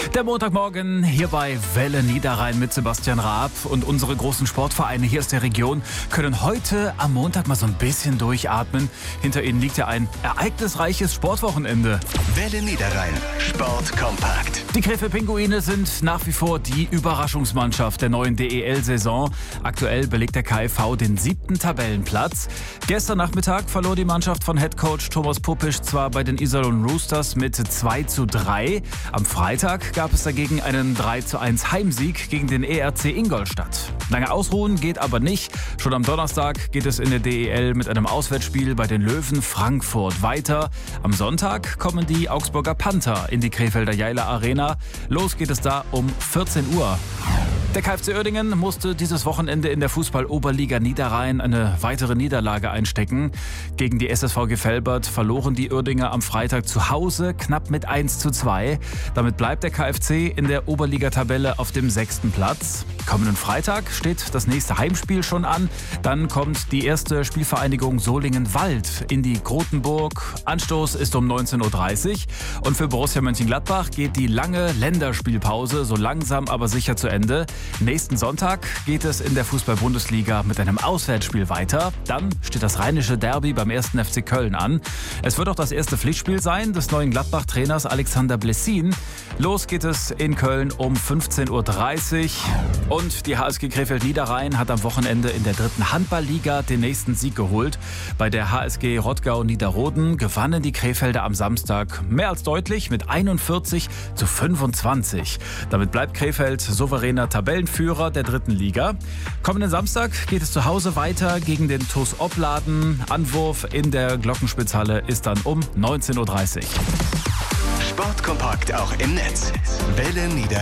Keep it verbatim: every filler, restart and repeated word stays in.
Der Montagmorgen hier bei Welle Niederrhein mit Sebastian Raab. Und unsere großen Sportvereine hier aus der Region können heute am Montag mal so ein bisschen durchatmen. Hinter ihnen liegt ja ein ereignisreiches Sportwochenende. Welle Niederrhein, Sport kompakt. Die Krefeld Pinguine sind nach wie vor die Überraschungsmannschaft der neuen D E L-Saison. Aktuell belegt der K F V den siebten Tabellenplatz. Gestern Nachmittag verlor die Mannschaft von Headcoach Thomas Puppisch zwar bei den Iserlohn Roosters mit zwei zu drei. Am Freitag gab es dagegen einen drei zu eins Heimsieg gegen den E R C Ingolstadt. Lange ausruhen geht aber nicht. Schon am Donnerstag geht es in der D E L mit einem Auswärtsspiel bei den Löwen Frankfurt weiter. Am Sonntag kommen die Augsburger Panther in die Krefelder Jeiler Arena. Los geht es da um vierzehn Uhr. Der K F C Uerdingen musste dieses Wochenende in der Fußball-Oberliga Niederrhein eine weitere Niederlage einstecken. Gegen die S S V Gefelbert verloren die Uerdinger am Freitag zu Hause knapp mit eins zu zwei. Damit bleibt der K F C in der Oberliga-Tabelle auf dem sechsten Platz. Kommenden Freitag steht das nächste Heimspiel schon an. Dann kommt die erste Spielvereinigung Solingen-Wald in die Grotenburg. Anstoß ist um neunzehn Uhr dreißig. Und für Borussia Mönchengladbach geht die lange Länderspielpause so langsam aber sicher zu Ende. Nächsten Sonntag geht es in der Fußball-Bundesliga mit einem Auswärtsspiel weiter. Dann steht das rheinische Derby beim ersten F C Köln an. Es wird auch das erste Pflichtspiel sein des neuen Gladbach-Trainers Alexander Blessin. Los geht es in Köln um fünfzehn Uhr dreißig. Und die H S G Krefeld Niederrhein hat am Wochenende in der dritten Handballliga den nächsten Sieg geholt. Bei der H S G Rottgau Niederroden gewannen die Krefelder am Samstag mehr als deutlich mit einundvierzig zu fünfundzwanzig. Damit bleibt Krefeld souveräner Tabellenführer der dritten Liga. Kommenden Samstag geht es zu Hause weiter gegen den T U S Opladen. Anwurf in der Glockenspitzhalle ist dann um neunzehn Uhr dreißig. Sport kompakt auch im Netz. Welle Niederrhein.